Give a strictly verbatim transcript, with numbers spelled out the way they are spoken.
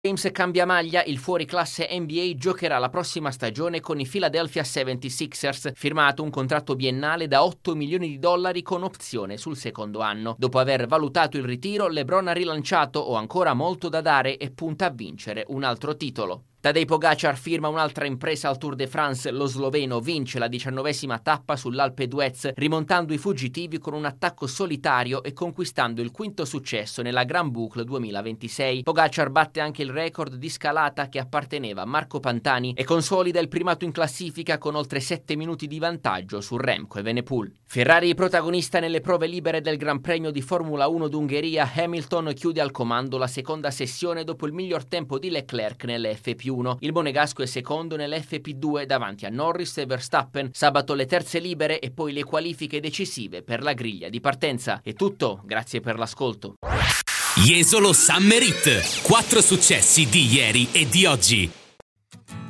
James cambia maglia, il fuoriclasse N B A giocherà la prossima stagione con i Philadelphia settantasei ers, firmato un contratto biennale da otto milioni di dollari con opzione sul secondo anno. Dopo aver valutato il ritiro, LeBron ha rilanciato "Ho ancora molto da dare" e punta a vincere un altro titolo. Tadej Pogačar firma un'altra impresa al Tour de France, lo sloveno vince la diciannovesima tappa sull'Alpe d'Huez, rimontando i fuggitivi con un attacco solitario e conquistando il quinto successo nella Grand Boucle duemilaventisei. Pogačar batte anche il record di scalata che apparteneva a Marco Pantani e consolida il primato in classifica con oltre sette minuti di vantaggio su Remco Evenepoel. Ferrari protagonista nelle prove libere del Gran Premio di Formula uno d'Ungheria, Hamilton chiude al comando la seconda sessione dopo il miglior tempo di Leclerc nell'F P uno. Il monegasco è secondo nell'F P due davanti a Norris e Verstappen. Sabato le terze libere e poi le qualifiche decisive per la griglia di partenza. È tutto, grazie per l'ascolto. Jesolo Summer Hit, quattro successi di ieri e di oggi.